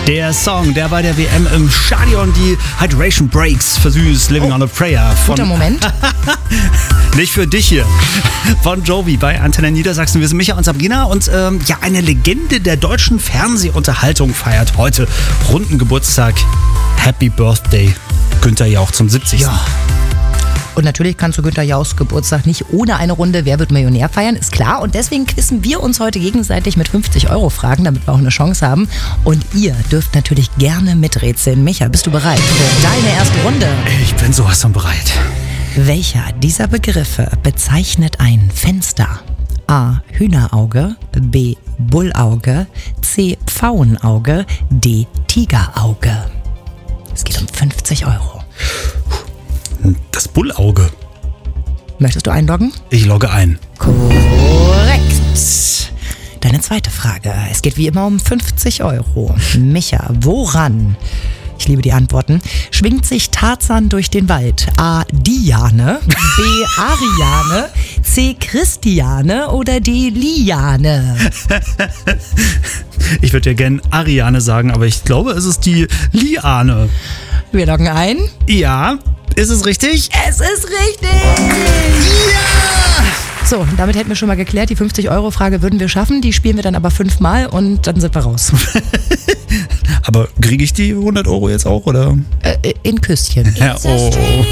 Der Song, der bei der WM im Stadion die Hydration Breaks versüßt, Living on a Prayer. Guter Moment. Nicht für dich hier. Von Jovi bei Antenne Niedersachsen. Wir sind Micha und Sabrina und eine Legende der deutschen Fernsehunterhaltung feiert heute runden Geburtstag. Happy Birthday, Günther Jauch zum 70. Ja. Und natürlich kannst du Günther Jauchs Geburtstag nicht ohne eine Runde Wer wird Millionär feiern, ist klar. Und deswegen quizzen wir uns heute gegenseitig mit 50 € Fragen, damit wir auch eine Chance haben. Und ihr dürft natürlich gerne miträtseln. Micha, bist du bereit für deine erste Runde? Ich bin sowas von bereit. Welcher dieser Begriffe bezeichnet ein Fenster? A. Hühnerauge, B. Bullauge, C. Pfauenauge, D. Tigerauge. Es geht um 50 €. Das Bullauge. Möchtest du einloggen? Ich logge ein. Korrekt. Deine zweite Frage. Es geht wie immer um 50 €. Micha, woran, ich liebe die Antworten, schwingt sich Tarzan durch den Wald? A. Diane, B. Ariane, C. Christiane oder D. Liane? Ich würde ja gern Ariane sagen, aber ich glaube, es ist die Liane. Wir loggen ein. Ja, ist es richtig? Es ist richtig! Ja! So, damit hätten wir schon mal geklärt, die 50 € Frage würden wir schaffen, die spielen wir dann aber 5-mal und dann sind wir raus. Aber kriege ich die 100 € jetzt auch, oder? In Küsschen. Ja, oh.